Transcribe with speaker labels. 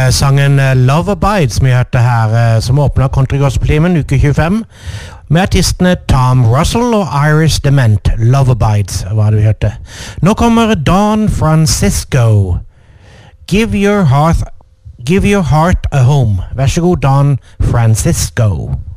Speaker 1: sangen Love Abides vi hørte her, som åpnet Country Gospel-timen uke 25, med artistene Tom Russell og Iris Dement. Love Abides var det vi hørte. Nå kommer Don Francisco. Give your heart a home. Vær så god, Don Francisco.